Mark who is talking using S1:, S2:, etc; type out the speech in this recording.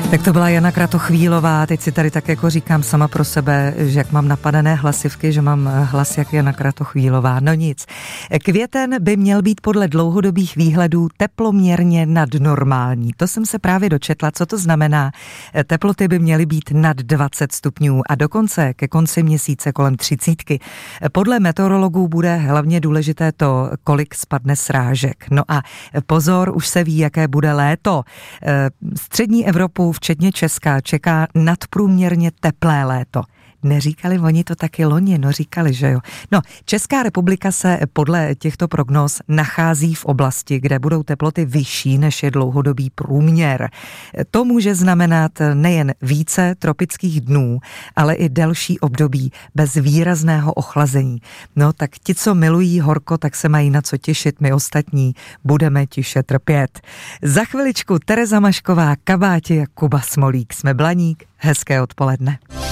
S1: Tak to byla Jana Kratochvílová, teď si tady tak jako říkám sama pro sebe, že jak mám napadené hlasivky, že mám hlas jak Jana Kratochvílová, no nic. Květen by měl být podle dlouhodobých výhledů teploměrně nadnormální. To jsem se právě dočetla, co to znamená. Teploty by měly být nad 20 stupňů a dokonce ke konci měsíce kolem 30. Podle meteorologů bude hlavně důležité to, kolik spadne srážek. No a pozor, už se ví, jaké bude léto. Střední Evropu, včetně Česka, čeká nadprůměrně teplé léto. Neříkali oni to taky loni, no říkali, že jo. No, Česká republika se podle těchto prognóz nachází v oblasti, kde budou teploty vyšší, než je dlouhodobý průměr. To může znamenat nejen více tropických dnů, ale i delší období bez výrazného ochlazení. No, tak ti, co milují horko, tak se mají na co těšit, my ostatní budeme tiše trpět. Za chviličku Tereza Mašková, Kabáti a Kuba Smolík. Jsme Blaník, hezké odpoledne.